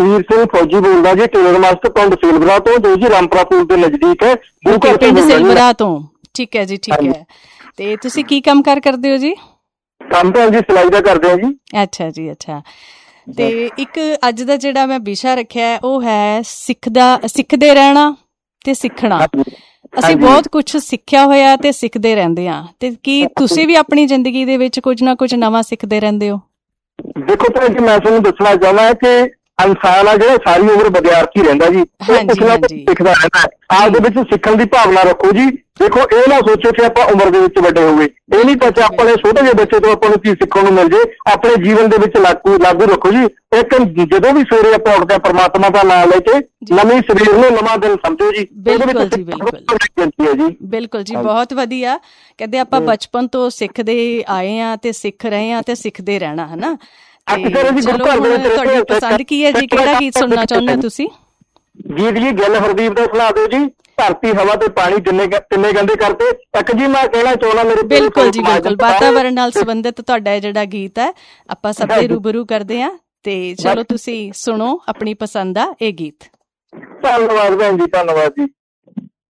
ਜਸਵੀਰ ਸਿੰਘ ਫੌਜੀ ਬੋਲਦਾ ਜੀ, ਟੇਲਰ ਮਾਸਟਰ, ਪਿੰਡ ਸਿਲਵਰਾ ਤੋਂ, ਜੋ ਜੀ ਰਾਮਪੁਰਾ ਪੁਲ ਦੇ ਨਜ਼ਦੀਕ ਹੈ। ਪਿੰਡ ਸਿਲਵਰਾ ਤੋਂ, ਠੀਕ ਹੈ ਜੀ, ਠੀਕ ਹੈ। ਤੇ ਤੁਸੀਂ ਕੀ ਕੰਮ ਕਾਰ ਕਰਦੇ ਹੋ ਜੀ? ਕੰਮ ਤਾਂ ਜੀ ਸਿਲਾਈ ਦਾ ਕਰਦੇ ਆ ਜੀ। ਅੱਛਾ ਜੀ, ਅੱਛਾ। ਤੇ ਇੱਕ ਅੱਜ ਦਾ ਜਿਹੜਾ ਮੈਂ ਵਿਸ਼ਾ ਰੱਖਿਆ ਉਹ ਹੈ ਸਿੱਖਦੇ ਰਹਿਣਾ ਤੇ ਸਿੱਖਣਾ। ਅਸੀਂ ਬਹੁਤ ਕੁਛ ਸਿੱਖਿਆ ਹੋਇਆ ਤੇ ਸਿੱਖਦੇ ਰਹਿੰਦੇ ਹਾਂ। ਤੇ ਕੀ ਤੁਸੀਂ ਵੀ ਆਪਣੀ ਜ਼ਿੰਦਗੀ ਦੇ ਵਿੱਚ ਕੁਝ ਨਾ ਕੁਝ ਨਵਾਂ ਸਿੱਖਦੇ ਰਹਿੰਦੇ ਹੋ? ਦੇਖੋ ਭੈਣ ਜੀ, ਮੈਂ ਤੁਹਾਨੂੰ ਦੱਸਣਾ ਚਾਹੁੰਦਾ ਹਾਂ ਕਿ ਇਨਸਾਨ ਆ ਜਿਹੜਾ ਸਾਰੀ ਉਮਰ ਵਿਦਿਆਰਥੀ ਰਹਿੰਦਾ ਜੀ, ਸਿੱਖਦਾ ਰਹਿੰਦਾ। ਆਪ ਦੇ ਵਿੱਚ ਸਿੱਖਣ ਦੀ ਭਾਵਨਾ ਰੱਖੋ ਜੀ। ਦੇਖੋ, ਇਹ ਨਾ ਸੋਚੋ ਕਿ ਆਪਾਂ ਉਮਰ ਦੇ ਵਿੱਚ ਵੱਡੇ ਹੋ ਗਏ। ਇਹ ਨਹੀਂ ਪਤਾ ਆਪਣੇ ਛੋਟੇ ਜਿਹੇ ਬੱਚੇ ਤੋਂ ਆਪਾਂ ਨੂੰ ਕੀ ਸਿੱਖਣ ਨੂੰ ਮਿਲ ਜੇ। ਆਪਣੇ ਜੀਵਨ ਦੇ ਵਿੱਚ ਲਾਗੂ ਰੱਖੋ ਜੀ। ਇੱਕ ਜਦੋਂ ਵੀ ਸਵੇਰੇ ਆਪਾਂ ਉੱਠਦੇ ਪਰਮਾਤਮਾ ਦਾ ਨਾਮ ਲੈ ਕੇ, ਨਵੀਂ ਸਰੀਰ ਨੂੰ ਨਵਾਂ ਦਿਨ ਸਮਝੋ ਜੀ। ਬਿਲਕੁਲ ਜੀ, ਬਿਲਕੁਲ ਬਿਲਕੁਲ ਜੀ, ਬਹੁਤ ਵਧੀਆ। ਕਹਿੰਦੇ ਆਪਾਂ ਬਚਪਨ ਤੋਂ ਸਿੱਖਦੇ ਆਏ ਹਾਂ ਤੇ ਸਿੱਖ ਰਹੇ ਹਾਂ ਤੇ ਸਿੱਖਦੇ ਰਹਿਣਾ, ਹਨਾ। ਚਲੋ, ਤੁਹਾਡੀ ਪਸੰਦ ਕੀ ਹੈ ਜੀ? ਕਿਹੜਾ ਗੀਤ ਸੁਣਨਾ ਚਾਹੁੰਦੇ ਹੋ ਤੁਸੀਂ? ਗੀਤ ਜੀ ਗਿੱਲ ਹਰਦੀਪ ਦਾ ਸੁਣਾ ਦਿਓ ਜੀ। ਧਰਤੀ, ਹਵਾ ਤੇ ਪਾਣੀ ਤਿੰਨੇ ਗੰਦੇ ਕਰਤੇ। ਇੱਕ ਜੀ ਮੈਂ ਕਹਿਣਾ ਚਾਹੁੰਦਾ ਮੇਰੇ ਬਿਲਕੁਲ ਜੀ, ਬਿਲਕੁਲ ਵਾਤਾਵਰਨ ਨਾਲ ਸੰਬੰਧਿਤ ਤੁਹਾਡਾ ਜਿਹੜਾ ਗੀਤ ਹੈ, ਆਪਾਂ ਸਭ ਦੇ ਰੂਬਰੂ ਕਰਦੇ ਹਾਂ। ਤੇ ਚਲੋ, ਤੁਸੀਂ ਸੁਣੋ ਆਪਣੀ ਪਸੰਦ ਦਾ ਇਹ ਗੀਤ। ਧੰਨਵਾਦ ਭੈਣ ਜੀ, ਧੰਨਵਾਦ ਜੀ।